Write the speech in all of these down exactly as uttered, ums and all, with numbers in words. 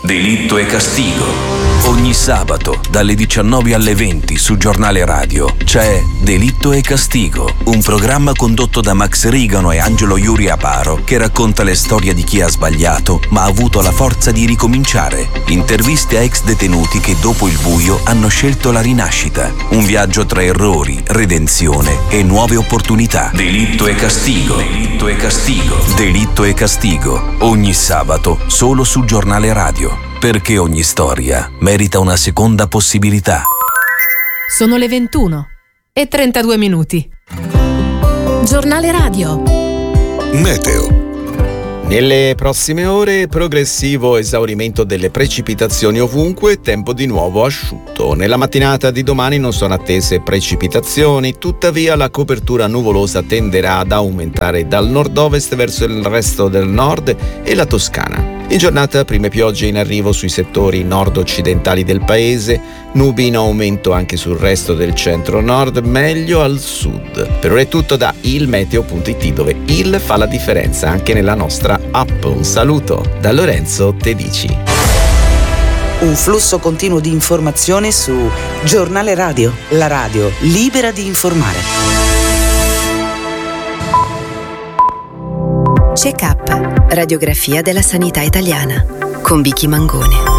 Delitto e Castigo. Ogni sabato dalle diciannove alle venti su Giornale Radio c'è Delitto e Castigo, un programma condotto da Max Rigano e Angelo Iuri Aparo che racconta le storie di chi ha sbagliato ma ha avuto la forza di ricominciare. Interviste a ex detenuti che dopo il buio hanno scelto la rinascita. Un viaggio tra errori, redenzione e nuove opportunità. Delitto e Castigo. Delitto e Castigo. Delitto e Castigo. Ogni sabato solo su Giornale Radio. Perché ogni storia merita una seconda possibilità. Sono le ventuno e trentadue minuti. Giornale Radio. Meteo. Nelle prossime ore progressivo esaurimento delle precipitazioni ovunque, tempo di nuovo asciutto. Nella mattinata di domani non sono attese precipitazioni, tuttavia la copertura nuvolosa tenderà ad aumentare dal nord-ovest verso il resto del nord e la Toscana. In giornata prime piogge in arrivo sui settori nord-occidentali del paese, nubi in aumento anche sul resto del centro-nord, meglio al sud. Per ora è tutto da ilmeteo punto it, dove il fa la differenza anche nella nostra app. Un saluto da Lorenzo Tedici. Un flusso continuo di informazione su Giornale Radio, la radio libera di informare. Check-up, radiografia della sanità italiana, con Vicky Mangone.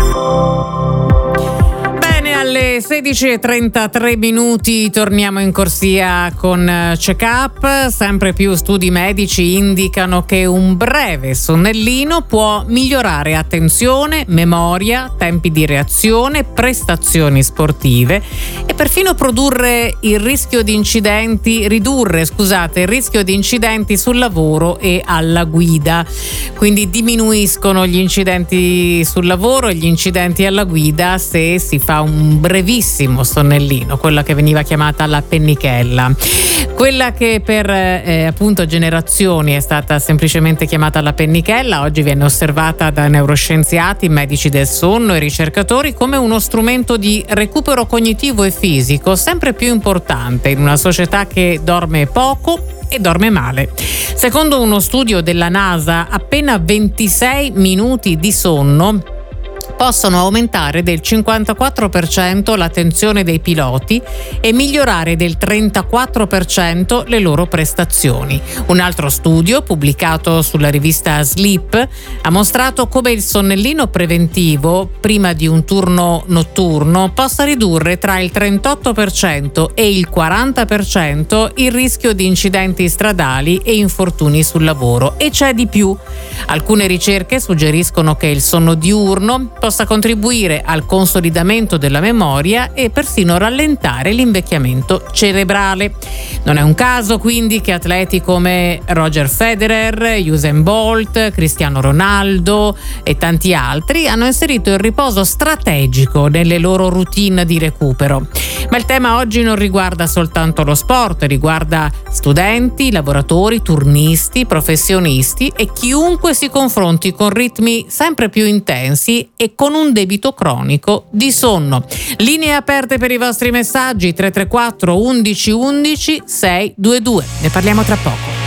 Alle sedici e trentatré minuti torniamo in corsia con Check-up. Sempre più studi medici indicano che un breve sonnellino può migliorare attenzione, memoria, tempi di reazione, prestazioni sportive e perfino produrre il rischio di incidenti, ridurre, scusate, il rischio di incidenti sul lavoro e alla guida. Quindi diminuiscono gli incidenti sul lavoro e gli incidenti alla guida se si fa un brevissimo sonnellino, quella che veniva chiamata la pennichella, quella che per eh, appunto generazioni è stata semplicemente chiamata la pennichella. Oggi viene osservata da neuroscienziati, medici del sonno e ricercatori come uno strumento di recupero cognitivo e fisico sempre più importante in una società che dorme poco e dorme male. Secondo uno studio della NASA, appena ventisei minuti di sonno possono aumentare del cinquantaquattro per cento l'attenzione dei piloti e migliorare del trentaquattro per cento le loro prestazioni. Un altro studio, pubblicato sulla rivista Sleep, ha mostrato come il sonnellino preventivo prima di un turno notturno possa ridurre tra il trentotto per cento e il quaranta per cento il rischio di incidenti stradali e infortuni sul lavoro. E c'è di più. Alcune ricerche suggeriscono che il sonno diurno possa contribuire al consolidamento della memoria e persino rallentare l'invecchiamento cerebrale. Non è un caso quindi che atleti come Roger Federer, Usain Bolt, Cristiano Ronaldo e tanti altri hanno inserito il riposo strategico nelle loro routine di recupero. Ma il tema oggi non riguarda soltanto lo sport, riguarda studenti, lavoratori, turnisti, professionisti e chiunque si confronti con ritmi sempre più intensi e con un debito cronico di sonno. Linee aperte per i vostri messaggi tre tre quattro undici undici sei due due. Ne parliamo tra poco.